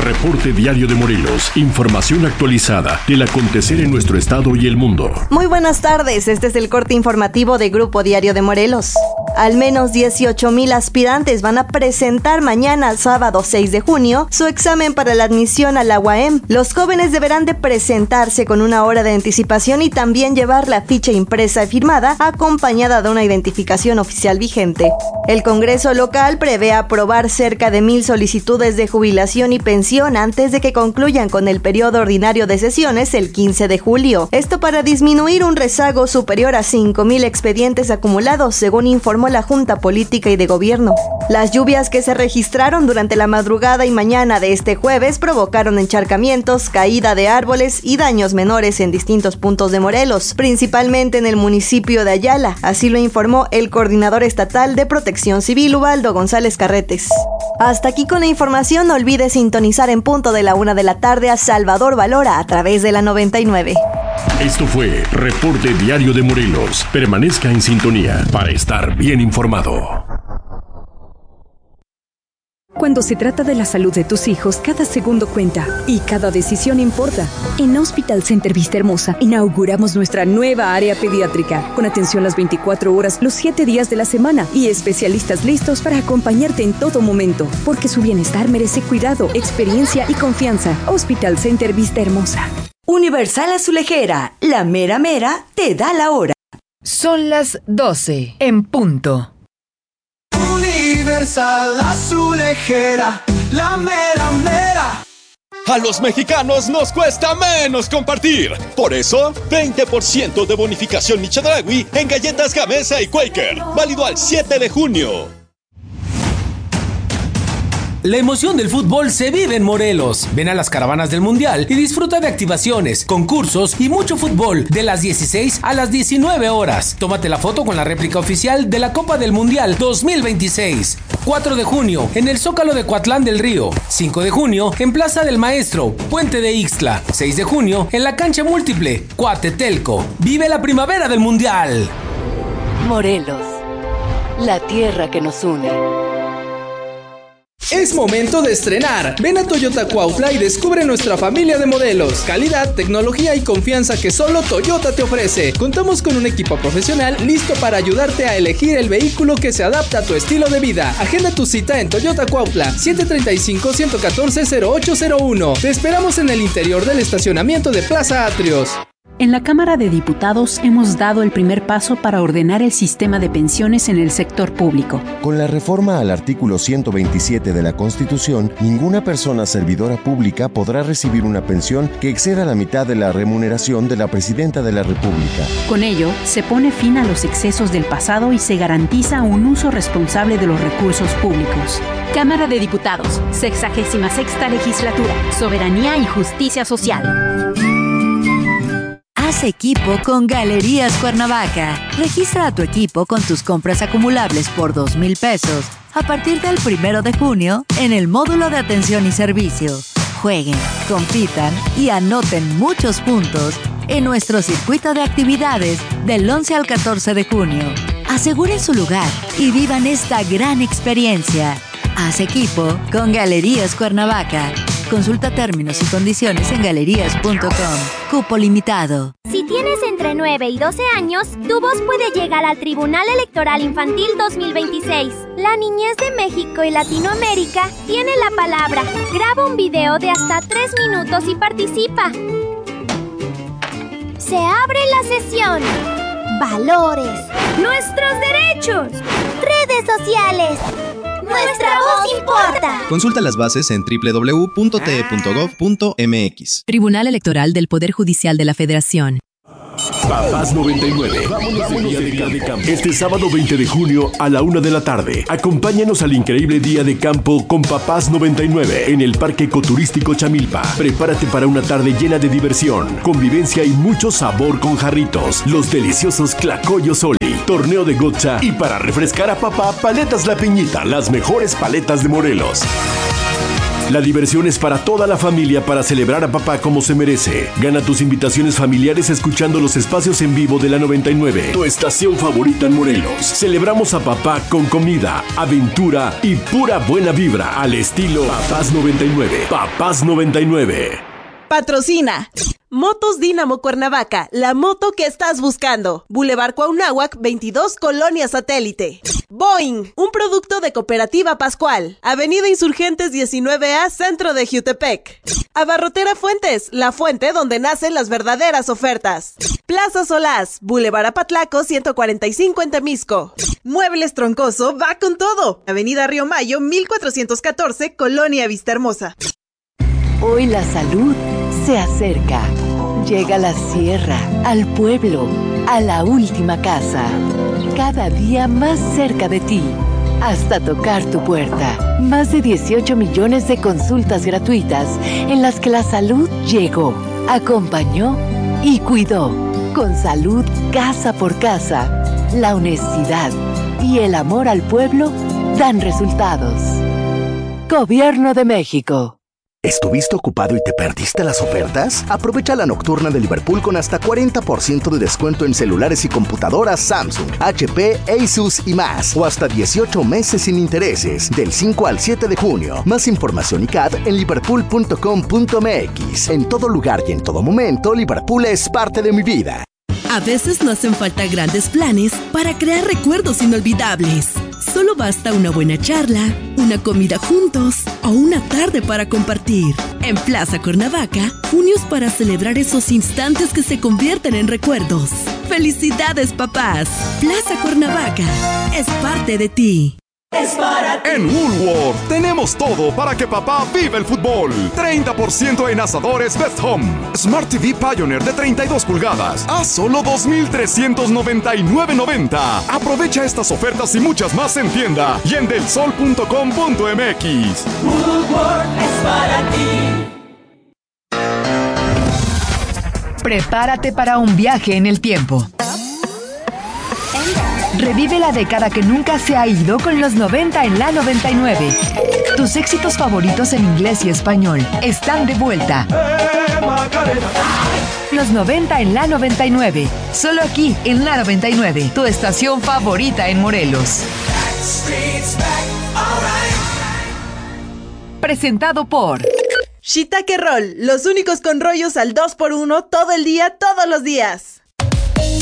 Reporte Diario de Morelos. Información actualizada del acontecer en nuestro estado y el mundo. Muy buenas tardes, este es el corte informativo de Grupo Diario de Morelos. Al menos 18,000 aspirantes van a presentar mañana, sábado 6 de junio, su examen para la admisión a la UAM. Los jóvenes deberán de presentarse con una hora de anticipación y también llevar la ficha impresa y firmada, acompañada de una identificación oficial vigente. El Congreso local prevé aprobar cerca de 1,000 solicitudes de jubilación y pensión antes de que concluyan con el periodo ordinario de sesiones el 15 de julio. Esto para disminuir un rezago superior a 5,000 expedientes acumulados, según informó la Junta Política y de Gobierno. Las lluvias que se registraron durante la madrugada y mañana de este jueves provocaron encharcamientos, caída de árboles y daños menores en distintos puntos de Morelos, principalmente en el municipio de Ayala. Así lo informó el coordinador estatal de Protección Civil, Ubaldo González Carretes. Hasta aquí con la información, no olvides sintonizar en punto de la 1 de la tarde a Salvador Valora a través de la 99. Esto fue Reporte Diario de Morelos. Permanezca en sintonía para estar bien informado. Cuando se trata de la salud de tus hijos, cada segundo cuenta y cada decisión importa. En Hospital Center Vista Hermosa inauguramos nuestra nueva área pediátrica, con atención las 24 horas, los 7 días de la semana y especialistas listos para acompañarte en todo momento, porque su bienestar merece cuidado, experiencia y confianza. Hospital Center Vista Hermosa. Universal Azulejera, la mera mera te da la hora. Son las 12 en punto. Universal Azulejera, la mera mera. A los mexicanos nos cuesta menos compartir. Por eso, 20% de bonificación Michedragui en galletas Gamesa y Quaker. Válido al 7 de junio. La emoción del fútbol se vive en Morelos. Ven a las caravanas del Mundial y disfruta de activaciones, concursos y mucho fútbol de las 16 a las 19 horas. Tómate la foto con la réplica oficial de la Copa del Mundial 2026. 4 de junio en el Zócalo de Coatlán del Río. 5 de junio en Plaza del Maestro, Puente de Ixtla. 6 de junio en la cancha múltiple, Coatetelco. Vive la primavera del Mundial. Morelos, la tierra que nos une. Es momento de estrenar. Ven a Toyota Cuautla y descubre nuestra familia de modelos, calidad, tecnología y confianza que solo Toyota te ofrece. Contamos con un equipo profesional listo para ayudarte a elegir el vehículo que se adapta a tu estilo de vida. Agenda tu cita en Toyota Cuautla, 735-114-0801. Te esperamos en el interior del estacionamiento de Plaza Atrios. En la Cámara de Diputados hemos dado el primer paso para ordenar el sistema de pensiones en el sector público. Con la reforma al artículo 127 de la Constitución, ninguna persona servidora pública podrá recibir una pensión que exceda la mitad de la remuneración de la Presidenta de la República. Con ello, se pone fin a los excesos del pasado y se garantiza un uso responsable de los recursos públicos. Cámara de Diputados, 66ª Legislatura, Soberanía y Justicia Social. Haz equipo con Galerías Cuernavaca. Registra a tu equipo con tus compras acumulables por 2,000 pesos a partir del 1 de junio en el módulo de atención y servicio. Jueguen, compitan y anoten muchos puntos en nuestro circuito de actividades del 11 al 14 de junio. Aseguren su lugar y vivan esta gran experiencia. Haz equipo con Galerías Cuernavaca. Consulta términos y condiciones en galerías.com. Cupo limitado. Si tienes entre 9 y 12 años, tu voz puede llegar al Tribunal Electoral Infantil 2026. La niñez de México y Latinoamérica tiene la palabra. Graba un video de hasta 3 minutos y participa. Se abre la sesión. Valores. Nuestros derechos. Redes sociales. ¡Nuestra voz importa! Consulta las bases en www.te.gov.mx. Tribunal Electoral del Poder Judicial de la Federación. Papás 99. Vámonos de día de campo. Este sábado 20 de junio a la 1 de la tarde. Acompáñanos al increíble día de campo con Papás 99 en el Parque Ecoturístico Chamilpa. Prepárate para una tarde llena de diversión, convivencia y mucho sabor con jarritos, los deliciosos Tlacoyos Oli, torneo de gocha y para refrescar a papá, Paletas La Piñita, las mejores paletas de Morelos. La diversión es para toda la familia para celebrar a papá como se merece. Gana tus invitaciones familiares escuchando los espacios en vivo de la 99. Tu estación favorita en Morelos. Celebramos a papá con comida, aventura y pura buena vibra al estilo Papás 99. Papás 99. Patrocina Motos Dínamo Cuernavaca, la moto que estás buscando. Boulevard Cuauhnáhuac 22, Colonia Satélite. Boeing, un producto de Cooperativa Pascual. Avenida Insurgentes 19A, centro de Jiutepec. Abarrotera Fuentes, la fuente donde nacen las verdaderas ofertas. Plaza Solás, Boulevard Apatlaco 145 en Temisco. Muebles Troncoso va con todo. Avenida Río Mayo 1414, Colonia Vistahermosa. Hoy la salud se acerca. Llega a la sierra, al pueblo, a la última casa. Cada día más cerca de ti, hasta tocar tu puerta. Más de 18 millones de consultas gratuitas en las que la salud llegó, acompañó y cuidó. Con salud casa por casa, la honestidad y el amor al pueblo dan resultados. Gobierno de México. ¿Estuviste ocupado y te perdiste las ofertas? Aprovecha la nocturna de Liverpool con hasta 40% de descuento en celulares y computadoras Samsung, HP, Asus y más. O hasta 18 meses sin intereses, del 5 al 7 de junio. Más información y CAD en liverpool.com.mx. En todo lugar y en todo momento, Liverpool es parte de mi vida. A veces no hacen falta grandes planes para crear recuerdos inolvidables. Solo basta una buena charla, una comida juntos o una tarde para compartir. En Plaza Cuernavaca, junios para celebrar esos instantes que se convierten en recuerdos. ¡Felicidades, papás! Plaza Cuernavaca es parte de ti. Es para ti. En Woolworth tenemos todo para que papá viva el fútbol. 30% en asadores Best Home. Smart TV Pioneer de 32 pulgadas a solo $2,399.90. Aprovecha estas ofertas y muchas más en tienda y en delsol.com.mx. Woolworth es para ti. Prepárate para un viaje en el tiempo. Revive la década que nunca se ha ido con los 90 en la 99. Tus éxitos favoritos en inglés y español están de vuelta. Los 90 en la 99. Solo aquí en la 99, tu estación favorita en Morelos. Presentado por Shiitake Roll, los únicos con rollos al 2x1 todo el día, todos los días.